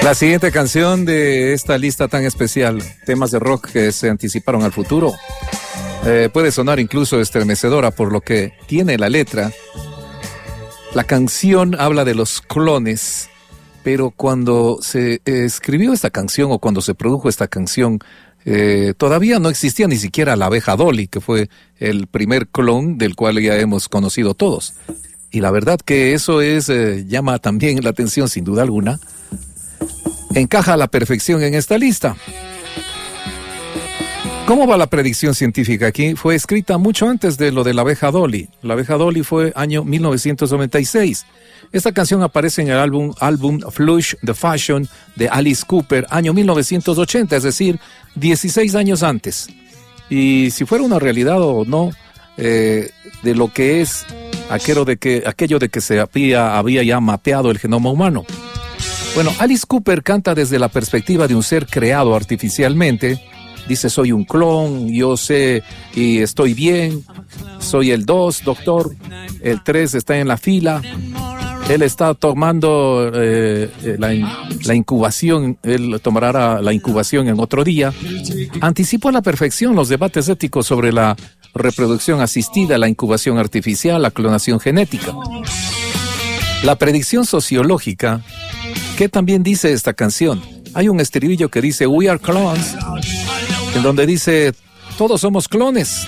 La siguiente canción de esta lista tan especial, temas de rock que se anticiparon al futuro, puede sonar incluso estremecedora por lo que tiene la letra. La canción habla de los clones, pero cuando se escribió esta canción o cuando se produjo esta canción, todavía no existía ni siquiera la abeja Dolly, que fue el primer clon del cual ya hemos conocido todos. Y la verdad que eso llama también la atención sin duda alguna. Encaja a la perfección en esta lista. ¿Cómo va la predicción científica aquí? Fue escrita mucho antes de lo de la abeja Dolly. La abeja Dolly fue año 1996. Esta canción aparece en el álbum Flush the Fashion de Alice Cooper, año 1980, es decir, 16 años antes. Y si fuera una realidad o no, de lo que es aquello de que se había ya mapeado el genoma humano. Bueno, Alice Cooper canta desde la perspectiva de un ser creado artificialmente. Dice, soy un clon, yo sé y estoy bien, soy el 2, doctor, el 3 está en la fila, él está tomando la incubación, él tomará la incubación en otro día. Anticipó a la perfección los debates éticos sobre la reproducción asistida, la incubación artificial, la clonación genética. La predicción sociológica, ¿qué también dice esta canción? Hay un estribillo que dice, we are clones, en donde dice, todos somos clones.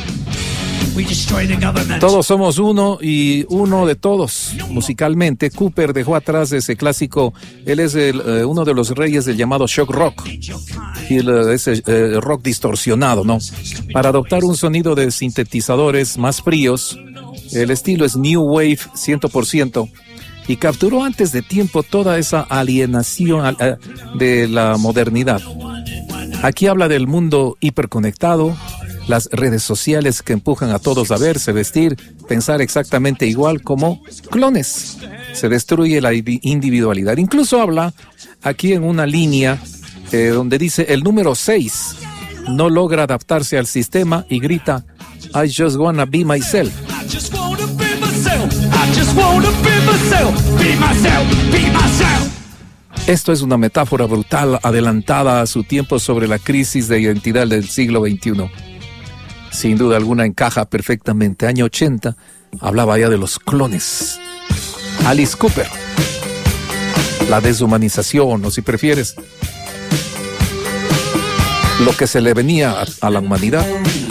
Todos somos uno y uno de todos. Musicalmente, Cooper dejó atrás ese clásico, él es uno de los reyes del llamado shock rock, y ese rock distorsionado, ¿no? Para adoptar un sonido de sintetizadores más fríos, el estilo es New Wave 100%, y capturó antes de tiempo toda esa alienación de la modernidad. Aquí habla del mundo hiperconectado, las redes sociales que empujan a todos a verse, vestir, pensar exactamente igual como clones. Se destruye la individualidad. Incluso habla aquí en una línea donde dice el número 6 no logra adaptarse al sistema y grita, I just wanna be myself. I just wanna be myself. I just wanna be myself. Be myself. Be myself. Esto es una metáfora brutal, adelantada a su tiempo sobre la crisis de identidad del siglo XXI. Sin duda alguna encaja perfectamente. Año 80, hablaba ya de los clones. Alice Cooper. La deshumanización, o si prefieres, lo que se le venía a la humanidad.